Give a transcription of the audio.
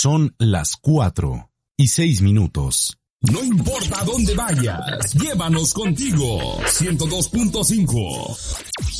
Son las 4:06. No importa dónde vayas, llévanos contigo. 102.5.